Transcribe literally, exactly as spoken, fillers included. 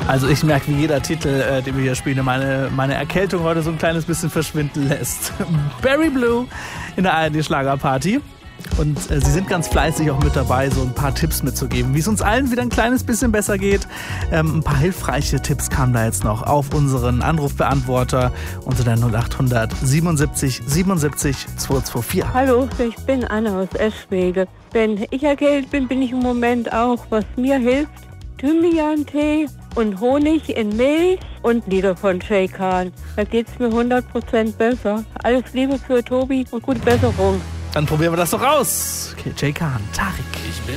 Also ich merke, wie jeder Titel, äh, den wir hier spielen, meine, meine Erkältung heute so ein kleines bisschen verschwinden lässt. Barry Blue in der A R D-Schlagerparty. Und äh, Sie sind ganz fleißig auch mit dabei, so ein paar Tipps mitzugeben, wie es uns allen wieder ein kleines bisschen besser geht. Ähm, ein paar hilfreiche Tipps kamen da jetzt noch auf unseren Anrufbeantworter unter der null acht hundert siebenundsiebzig siebenundsiebzig zweihundertvierundzwanzig. Hallo, ich bin Anna aus Eschwege. Wenn ich erkältet bin, bin ich im Moment auch, was mir hilft, Thymian-Tee und Honig in Milch und Lieder von Jay Khan. Da geht's mir hundert Prozent besser. Alles Liebe für Tobi und gute Besserung. Dann probieren wir das doch aus. Okay, Jay Khan, Tarik. Ich bin